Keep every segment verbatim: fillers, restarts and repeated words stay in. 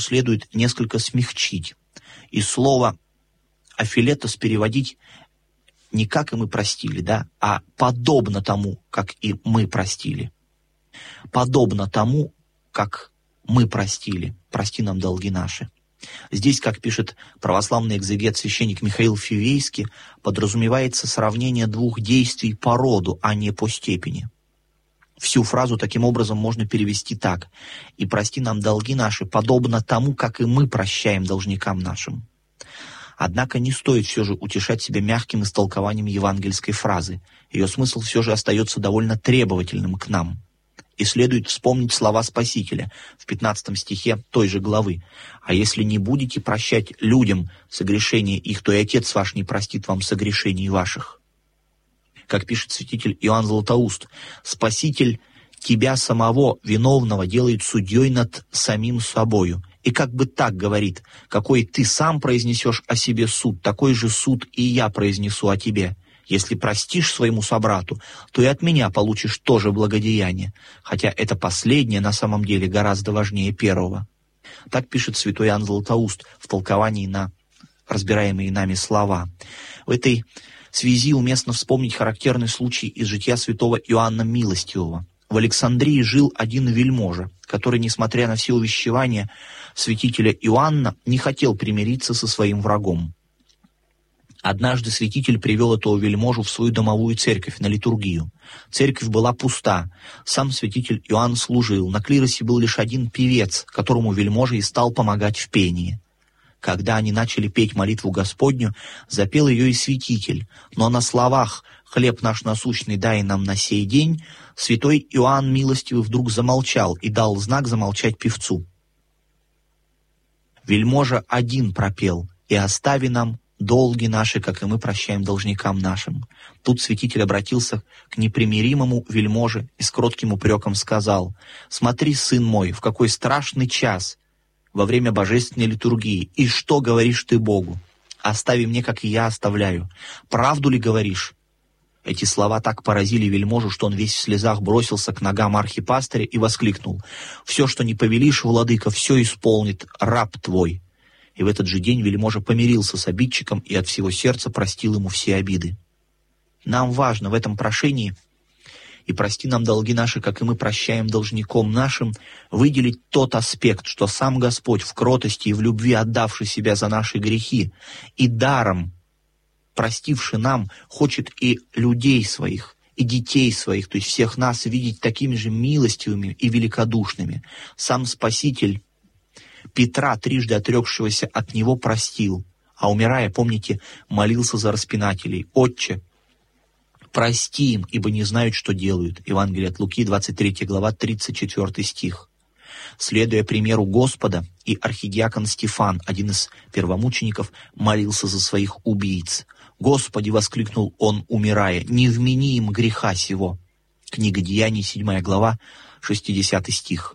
следует несколько смягчить. И слово «афилетос» переводить не «как и мы простили», да, а «подобно тому, как и мы простили». «Подобно тому, как мы простили, прости нам долги наши». Здесь, как пишет православный экзегет священник Михаил Фивейский, подразумевается сравнение двух действий по роду, а не по степени. Всю фразу таким образом можно перевести так: «И прости нам долги наши, подобно тому, как и мы прощаем должникам нашим». Однако не стоит все же утешать себя мягким истолкованием евангельской фразы. Ее смысл все же остается довольно требовательным к нам. И следует вспомнить слова Спасителя в пятнадцатом стихе той же главы: «А если не будете прощать людям согрешения их, то и Отец ваш не простит вам согрешений ваших». Как пишет святитель Иоанн Златоуст, Спаситель тебя самого, виновного, делает судьей над самим собою. И как бы так говорит: какой ты сам произнесешь о себе суд, такой же суд и я произнесу о тебе. Если простишь своему собрату, то и от меня получишь тоже благодеяние, хотя это последнее на самом деле гораздо важнее первого. Так пишет святой Иоанн Златоуст в толковании на разбираемые нами слова. В этой связи уместно вспомнить характерный случай из жития святого Иоанна Милостивого. В Александрии жил один вельможа, который, несмотря на все увещевания святителя Иоанна, не хотел примириться со своим врагом. Однажды святитель привел этого вельможу в свою домовую церковь на литургию. Церковь была пуста. Сам святитель Иоанн служил. На клиросе был лишь один певец, которому вельможа и стал помогать в пении. Когда они начали петь молитву Господню, запел ее и святитель. Но на словах «Хлеб наш насущный дай нам на сей день» святой Иоанн Милостивый вдруг замолчал и дал знак замолчать певцу. Вельможа один пропел: «И остави нам долги наши, как и мы прощаем должникам нашим». Тут святитель обратился к непримиримому вельможе и с кротким упреком сказал: «Смотри, сын мой, в какой страшный час во время божественной литургии, и что говоришь ты Богу? Остави мне, как и я оставляю. Правду ли говоришь?» Эти слова так поразили вельможу, что он весь в слезах бросился к ногам архипастыря и воскликнул: «Все, что не повелишь, владыка, все исполнит раб твой». И в этот же день вельможа помирился с обидчиком и от всего сердца простил ему все обиды. Нам важно в этом прошении «И прости нам долги наши, как и мы прощаем должником нашим» выделить тот аспект, что сам Господь в кротости и в любви, отдавший себя за наши грехи, и даром простивший нам, хочет и людей своих, и детей своих, то есть всех нас, видеть такими же милостивыми и великодушными. Сам Спаситель Петра, трижды отрекшегося от него, простил, а умирая, помните, молился за распинателей: «Отче, прости им, ибо не знают, что делают». Евангелие от Луки, двадцать третья глава, тридцать четвёртый стих. Следуя примеру Господа, и архидиакон Стефан, один из первомучеников, молился за своих убийц. «Господи!» — воскликнул он, умирая, «не вмени им греха сего». Книга Деяний, седьмая глава, шестидесятый стих.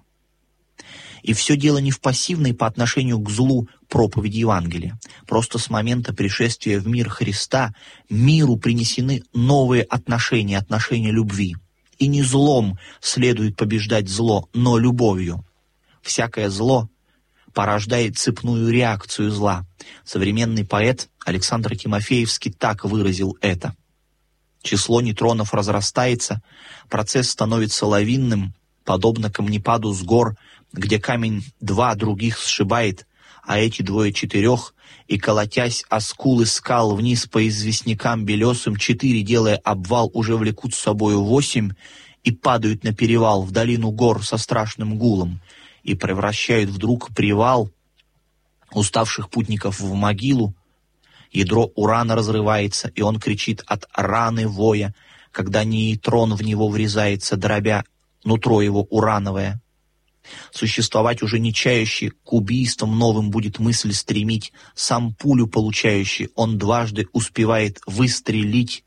И все дело не в пассивной по отношению к злу проповеди Евангелия. Просто с момента пришествия в мир Христа миру принесены новые отношения, отношения любви. И не злом следует побеждать зло, но любовью. Всякое зло порождает цепную реакцию зла. Современный поэт Александр Тимофеевский так выразил это: «Число нейтронов разрастается, процесс становится лавинным, подобно камнепаду с гор, где камень два других сшибает, а эти двое четырех, и, колотясь о скулы скал вниз по известнякам белесым, четыре, делая обвал, уже влекут с собою восемь, и падают на перевал в долину гор со страшным гулом, и превращают вдруг привал уставших путников в могилу. Ядро урана разрывается, и он кричит от раны воя, когда нейтрон в него врезается, дробя нутро его урановое. Существовать уже не чающий, к убийствам новым будет мысль стремить, сам пулю получающий, он дважды успевает выстрелить,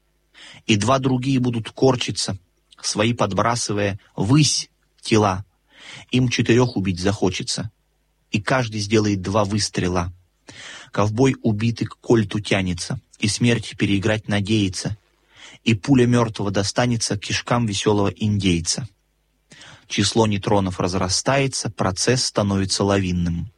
и два другие будут корчиться, свои подбрасывая ввысь тела. Им четырех убить захочется, и каждый сделает два выстрела. Ковбой убитый к кольту тянется, и смерть переиграть надеется, и пуля мертвого достанется кишкам веселого индейца. Число нейтронов разрастается, процесс становится лавинным.